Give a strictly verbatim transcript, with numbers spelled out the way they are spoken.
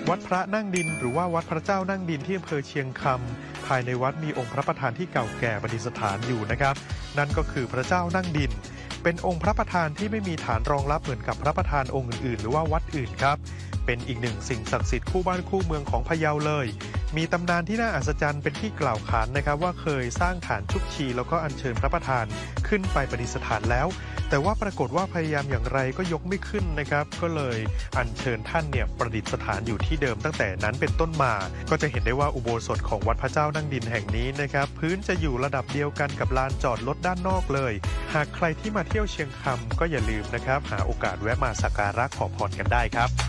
วัดพระนั่งดินหรือว่าวัดพระเจ้านั่งดินที่อำเภอเชียงคำภายในวัดมีองค์พระประธานที่เก่าแก่ประดิษฐานอยู่นะครับนั่นก็คือพระเจ้านั่งดินเป็นองค์พระประธานที่ไม่มีฐานรองรับเหมือนกับพระประธานองค์อื่นๆหรือว่าวัดอื่นครับเป็นอีกหนึ่งสิ่งศักดิ์สิทธิ์คู่บ้านคู่เมืองของพะเยาเลยมีตำนานที่น่าอัศจรรย์เป็นที่กล่าวขานนะครับว่าเคยสร้างฐานชุกชีแล้วก็อัญเชิญพระประธานขึ้นไปประดิษฐานแล้วแต่ว่าปรากฏว่าพยายามอย่างไรก็ยกไม่ขึ้นนะครับก็เลยอัญเชิญท่านเนี่ยประดิษฐานอยู่ที่เดิมตั้งแต่นั้นเป็นต้นมาก็จะเห็นได้ว่าอุโบสถของวัดพระเจ้านั่งดินแห่งนี้นะครับพื้นจะอยู่ระดับเดียวกันกับลานจอดรถด้านนอกเลยหากใครที่มาเที่ยวเชียงคำก็อย่าลืมนะครับหาโอกาสแวะมาสักการะขอพรกันได้ครับ